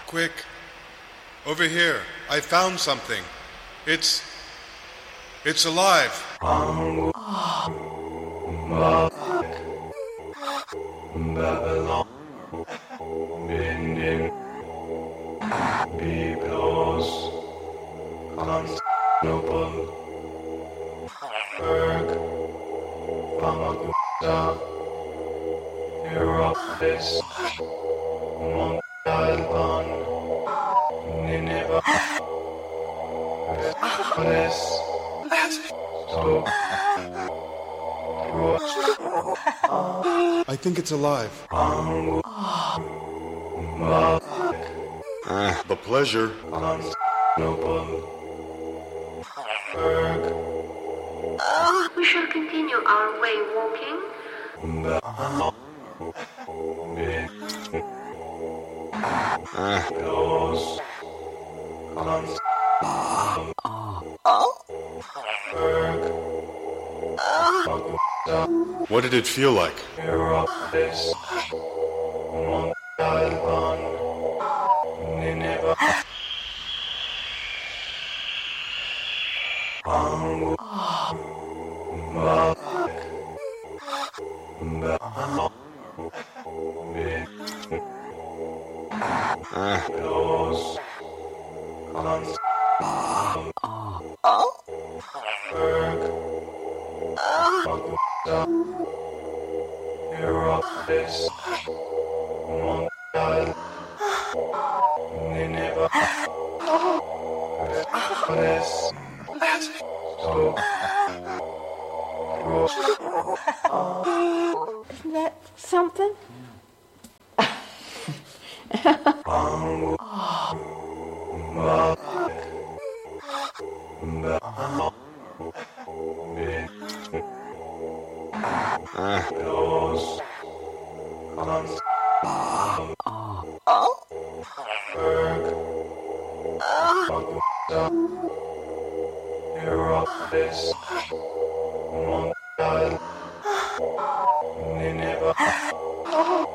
Quick! Over here. I found something. It's alive. Babylon. Binding. Biblos. Constantinople. Berg. Famagusta. Heropolis. Montalban. Nineveh. Persepolis. I think it's alive. The pleasure. We shall continue our way walking. What did it feel like? Heropolis, Montal, Nineveh, Persepolis, Isn't that something? Heropolis, Montal, Nineveh,